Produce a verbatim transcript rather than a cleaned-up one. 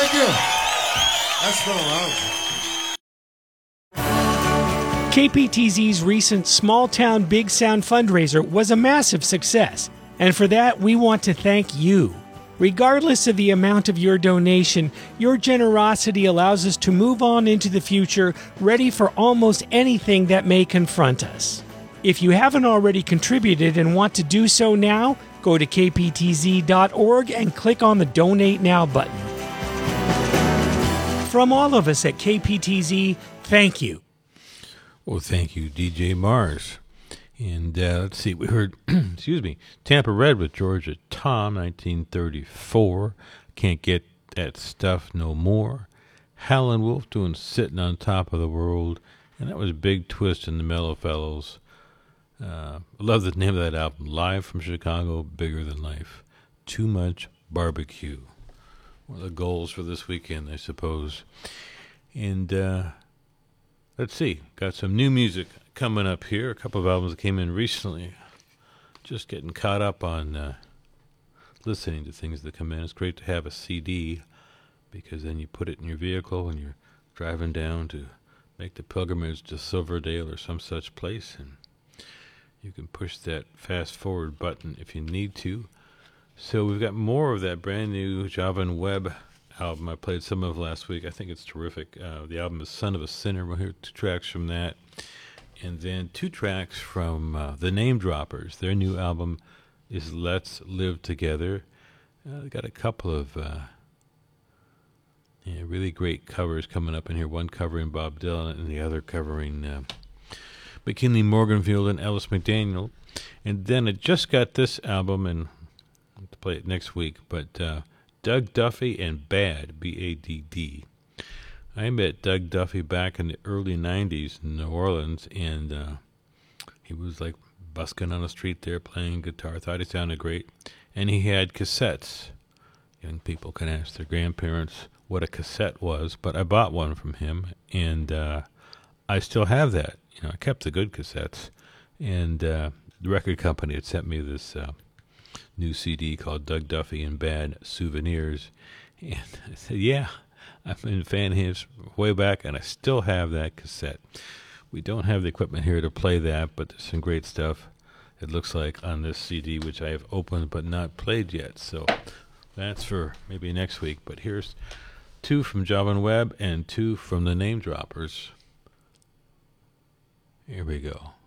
Thank you. That's been loud. K P T Z's recent Small Town Big Sound fundraiser was a massive success, and for that we want to thank you. Regardless of the amount of your donation, your generosity allows us to move on into the future ready for almost anything that may confront us. If you haven't already contributed and want to do so now, go to k p t z dot org and click on the Donate Now button. From all of us at K P T Z, thank you. Well, thank you, D J Mars. And uh, let's see, we heard, excuse me, Tampa Red with Georgia Tom, nineteen thirty-four. Can't Get That Stuff No More. Howlin' Wolf doing Sitting on Top of the World. And that was Big Twist and the Mellow Fellows. Uh, I love the name of that album, Live from Chicago, Bigger Than Life. Too Much Barbecue. One of the goals for this weekend, I suppose. And uh, let's see, got some new music coming up here. A couple of albums that came in recently. Just getting caught up on uh, listening to things that come in. It's great to have a C D because then you put it in your vehicle and you're driving down to make the pilgrimage to Silverdale or some such place, and you can push that fast forward button if you need to. So we've got more of that brand new Javan Webb album. I played some of last week. I think it's terrific. Uh, the album is Son of a Sinner. We'll hear two tracks from that. And then two tracks from uh, the Name Droppers. Their new album is Let's Live Together. Uh, they got a couple of uh, yeah, really great covers coming up in here. One covering Bob Dylan and the other covering uh, McKinley Morganfield and Ellis McDaniel. And then I just got this album, and I'll have to play it next week, but uh, Doug Duffy and Bad, B A D D. I met Doug Duffy back in the early nineties in New Orleans, and uh, he was like busking on the street there playing guitar. Thought he sounded great. And he had cassettes. Young people can ask their grandparents what a cassette was, but I bought one from him, and uh, I still have that. You know, I kept the good cassettes, and uh, the record company had sent me this uh, new C D called Doug Duffy and Bad Souvenirs, and I said, yeah, I've been a fan of his way back, and I still have that cassette. We don't have the equipment here to play that, but there's some great stuff, it looks like, on this C D, which I have opened but not played yet. So that's for maybe next week. But here's two from Javan Webb and two from the Name Droppers. Here we go.